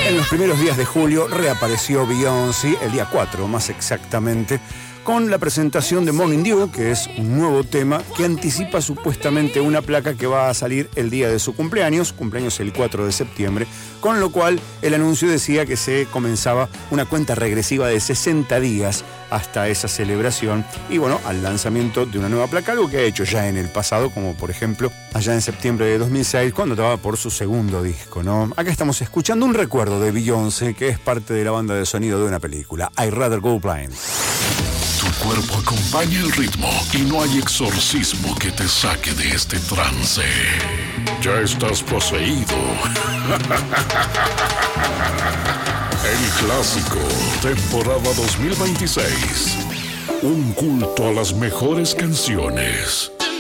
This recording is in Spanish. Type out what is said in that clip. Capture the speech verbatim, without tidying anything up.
En los primeros días de julio reapareció Beyoncé, el día cuatro más exactamente, con la presentación de Morning Dew, que es un nuevo tema que anticipa supuestamente una placa que va a salir el día de su cumpleaños, cumpleaños el cuatro de septiembre, con lo cual el anuncio decía que se comenzaba una cuenta regresiva de sesenta días hasta esa celebración y bueno, al lanzamiento de una nueva placa, algo que ha hecho ya en el pasado, como por ejemplo allá en septiembre de dos mil seis, cuando estaba por su segundo disco, ¿no? Acá estamos escuchando un recuerdo de Beyoncé, que es parte de la banda de sonido de una película, I'd Rather Go Blind. Tu cuerpo acompaña el ritmo y no hay exorcismo que te saque de este trance. Ya estás poseído. El clásico, temporada dos mil veintiséis. Un culto a las mejores canciones.